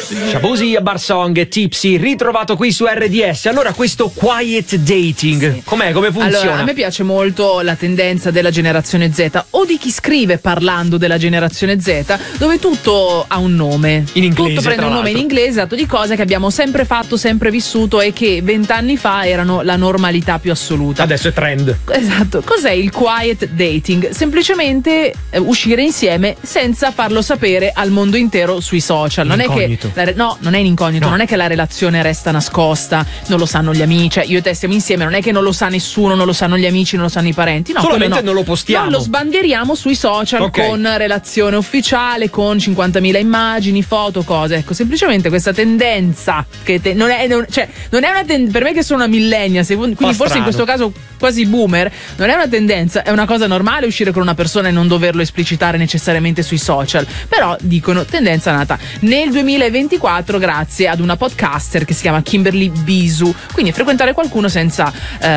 Shabuzi, Bar Song, Tipsy, ritrovato qui su RDS. Allora, questo quiet dating, sì. Com'è? Come funziona? Allora, a me piace molto la tendenza della generazione Z o di chi scrive parlando della generazione Z, dove tutto ha un nome. In inglese. Tutto prende un nome in inglese, esatto, di cose che abbiamo sempre fatto, sempre vissuto e che 20 anni fa erano la normalità più assoluta. Adesso è trend. Esatto. Cos'è il quiet dating? Semplicemente uscire insieme senza farlo sapere al mondo intero sui social. Non è che non è in incognito, no. Non è che la relazione resta nascosta, non lo sanno gli amici. Cioè, io e te stiamo insieme, non è che non lo sa nessuno, non lo sanno gli amici, non lo sanno i parenti. No, solamente non lo postiamo. No, lo sbandieriamo sui social, con relazione ufficiale, con 50.000 immagini, foto, cose. Ecco, semplicemente questa tendenza che non è una per me che sono una millennial, quindi forse in questo caso quasi boomer, non è una tendenza, è una cosa normale uscire con una persona e non doverlo esplicitare necessariamente sui social, però dicono tendenza nata nel 2024 grazie ad una podcaster che si chiama Kimberly Bisu, quindi frequentare qualcuno senza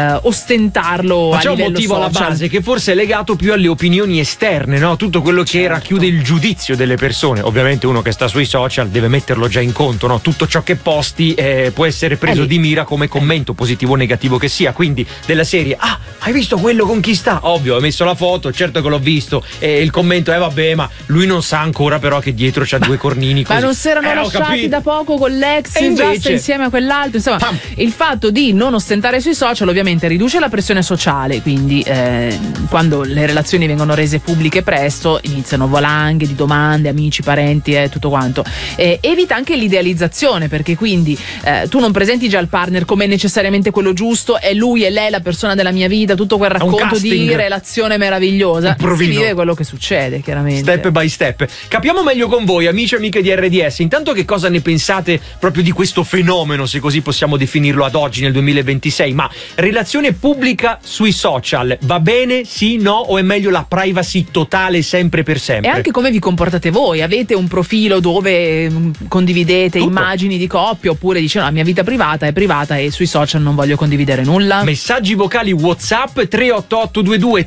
ostentarlo. Ma a c'è un motivo social. alla base che forse è legato più alle opinioni esterne, no? Tutto quello che racchiude il giudizio delle persone. Ovviamente uno che sta sui social deve metterlo già in conto, no? Tutto ciò che posti può essere preso di mira come commento, positivo o negativo che sia, quindi della serie hai visto quello con chi sta? Ovvio, hai messo la foto, certo che l'ho visto, e il commento è vabbè, ma lui non sa ancora però che dietro c'ha due cornini così. Ma non si erano lasciati da poco con l'ex, e invece, già sta insieme a quell'altro, insomma il fatto di non ostentare sui social ovviamente riduce la pressione sociale, quindi quando le relazioni vengono rese pubbliche presto iniziano valanghe di domande, amici, parenti e tutto quanto, evita anche l'idealizzazione, perché quindi tu non presenti già il partner come necessariamente quello giusto, è lui e lei la persona della mia vita, tutto quel racconto di relazione meravigliosa, si vive quello che succede chiaramente step by step. Capiamo meglio con voi, amici e amiche di RDS, intanto che cosa ne pensate proprio di questo fenomeno, se così possiamo definirlo ad oggi nel 2026, ma relazione pubblica sui social va bene, sì, no, o è meglio la privacy totale sempre per sempre? E anche come vi comportate voi, avete un profilo dove condividete tutto, immagini di coppia, oppure dice no, la mia vita privata è privata e sui social non voglio condividere nulla? Messaggi vocali WhatsApp 38822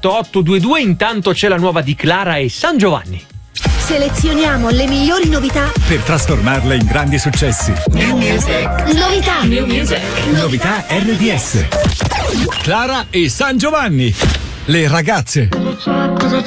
38822. Intanto c'è la nuova di Clara e San Giovanni. Selezioniamo le migliori novità per trasformarle in grandi successi. New Music. Novità. New Music. Novità RDS. Clara e San Giovanni. Le ragazze. Cosa